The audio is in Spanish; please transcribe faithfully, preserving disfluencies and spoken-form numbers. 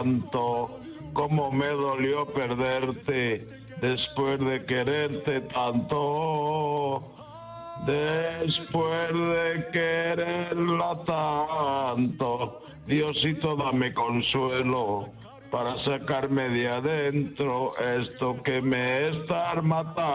llanto. Cómo me dolió perderte después de quererte tanto. Después de quererla tanto. Diosito, dame consuelo para sacarme de adentro esto que me está matando.